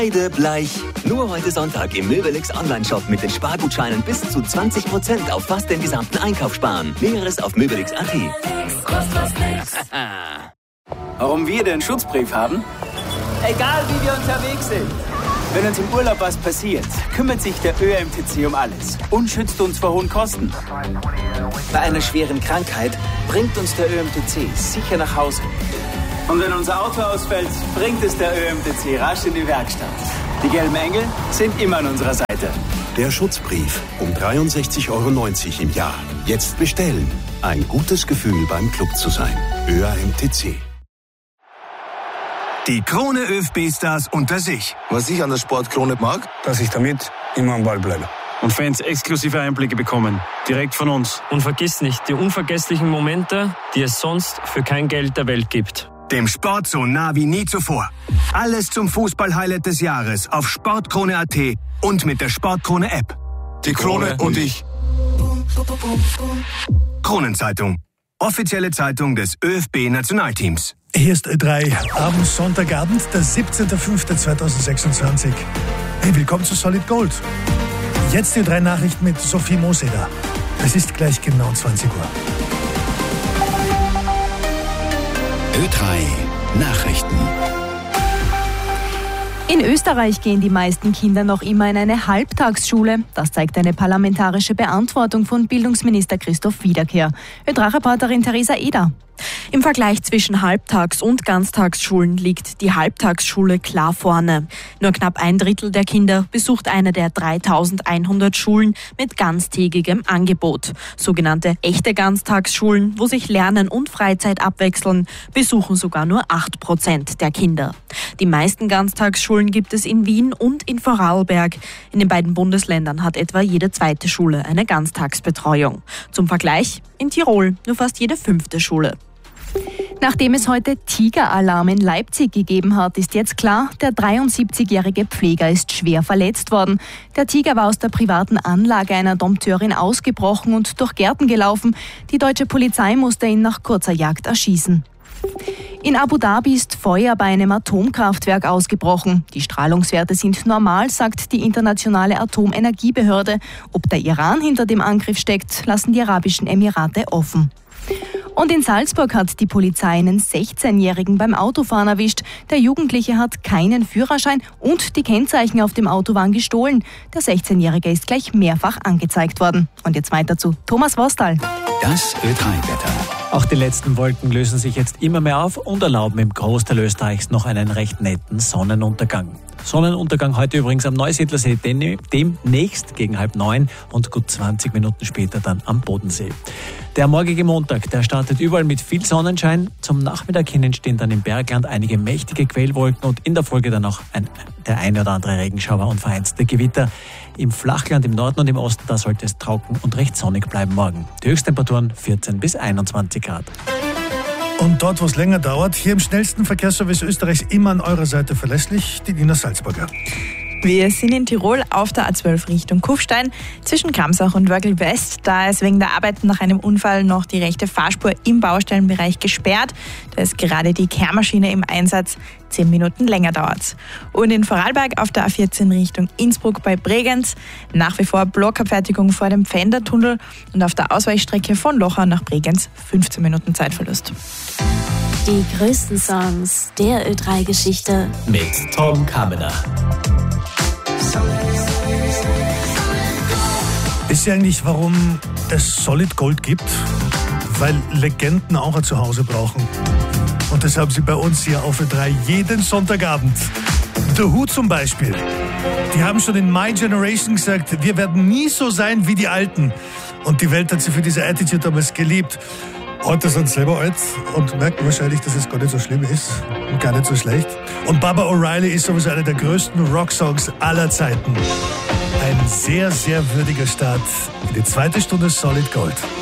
Bleich. Nur heute Sonntag im Möbelix Online-Shop mit den Spargutscheinen bis zu 20% auf fast den gesamten Einkauf sparen. Näheres auf möbelix.at. Warum wir den Schutzbrief haben? Egal wie wir unterwegs sind. Wenn uns im Urlaub was passiert, kümmert sich der ÖMTC um alles und schützt uns vor hohen Kosten. Bei einer schweren Krankheit bringt uns der ÖMTC sicher nach Hause. Und wenn unser Auto ausfällt, bringt es der ÖMTC rasch in die Werkstatt. Die gelben Engel sind immer an unserer Seite. Der Schutzbrief um 63,90 € im Jahr. Jetzt bestellen. Ein gutes Gefühl beim Club zu sein. ÖMTC. Die Krone ÖFB-Stars unter sich. Was ich an der Sportkrone mag, dass ich damit immer am Ball bleibe. Und Fans exklusive Einblicke bekommen. Direkt von uns. Und vergiss nicht die unvergesslichen Momente, die es sonst für kein Geld der Welt gibt. Dem Sport so nah wie nie zuvor. Alles zum Fußball-Highlight des Jahres auf Sportkrone.at und mit der Sportkrone-App. die Krone und ich. Kronenzeitung. Offizielle Zeitung des ÖFB-Nationalteams. Hier ist Ö3 am Sonntagabend, der 17.05.2026. Hey, willkommen zu Solid Gold. Jetzt die 3 Nachrichten mit Sophie Moseder. Es ist gleich genau 20 Uhr. Ö3 Nachrichten. In Österreich gehen die meisten Kinder noch immer in eine Halbtagsschule. Das zeigt eine parlamentarische Beantwortung von Bildungsminister Christoph Wiederkehr. Ö3-Reporterin Theresa Eder. Im Vergleich zwischen Halbtags- und Ganztagsschulen liegt die Halbtagsschule klar vorne. Nur knapp 1/3 der Kinder besucht eine der 3100 Schulen mit ganztägigem Angebot. Sogenannte echte Ganztagsschulen, wo sich Lernen und Freizeit abwechseln, besuchen sogar nur 8% der Kinder. Die meisten Ganztagsschulen gibt es in Wien und in Vorarlberg. In den beiden Bundesländern hat etwa jede zweite Schule eine Ganztagsbetreuung. Zum Vergleich, in Tirol nur fast jede 5. Schule. Nachdem es heute Tigeralarm in Leipzig gegeben hat, ist jetzt klar, der 73-jährige Pfleger ist schwer verletzt worden. Der Tiger war aus der privaten Anlage einer Dompteurin ausgebrochen und durch Gärten gelaufen. Die deutsche Polizei musste ihn nach kurzer Jagd erschießen. In Abu Dhabi ist Feuer bei einem Atomkraftwerk ausgebrochen. Die Strahlungswerte sind normal, sagt die internationale Atomenergiebehörde. Ob der Iran hinter dem Angriff steckt, lassen die Arabischen Emirate offen. Und in Salzburg hat die Polizei einen 16-Jährigen beim Autofahren erwischt. Der Jugendliche hat keinen Führerschein und die Kennzeichen auf dem Auto waren gestohlen. Der 16-Jährige ist gleich mehrfach angezeigt worden. Und jetzt weiter zu Thomas Wostal. Das Ö3-Wetter. Auch die letzten Wolken lösen sich jetzt immer mehr auf und erlauben im Großteil Österreichs noch einen recht netten Sonnenuntergang. Sonnenuntergang heute übrigens am Neusiedlersee, demnächst gegen 8:30 und gut 20 Minuten später dann am Bodensee. Der morgige Montag, der startet überall mit viel Sonnenschein. Zum Nachmittag hin entstehen dann im Bergland einige mächtige Quellwolken und in der Folge dann auch der eine oder andere Regenschauer und vereinzelte Gewitter. Im Flachland im Norden und im Osten, da sollte es trocken und recht sonnig bleiben morgen. Die Höchsttemperaturen 14 bis 21 Grad. Und dort, wo es länger dauert, hier im schnellsten Verkehrsservice Österreichs immer an eurer Seite verlässlich, die Nina Salzburger. Wir sind in Tirol auf der A12 Richtung Kufstein zwischen Kramsach und Wörgl West. Da ist wegen der Arbeiten nach einem Unfall noch die rechte Fahrspur im Baustellenbereich gesperrt. Da ist gerade die Kehrmaschine im Einsatz. 10 Minuten länger dauert's. Und in Vorarlberg auf der A14 Richtung Innsbruck bei Bregenz nach wie vor Blockabfertigung vor dem Pfändertunnel und auf der Ausweichstrecke von Lochau nach Bregenz 15 Minuten Zeitverlust. Die größten Songs der Ö3-Geschichte mit Tom Kamener. Wisst ihr eigentlich, warum es Solid Gold gibt? Weil Legenden auch ein Zuhause brauchen. Und das haben sie bei uns hier auf Ö3 jeden Sonntagabend. The Who zum Beispiel. Die haben schon in My Generation gesagt, wir werden nie so sein wie die Alten. Und die Welt hat sie für diese Attitude damals geliebt. Heute sind sie selber alt und merken wahrscheinlich, dass es gar nicht so schlimm ist und gar nicht so schlecht. Und Baba O'Reilly ist sowieso einer der größten Rocksongs aller Zeiten. Ein sehr, sehr würdiger Start in die 2. Stunde Solid Gold.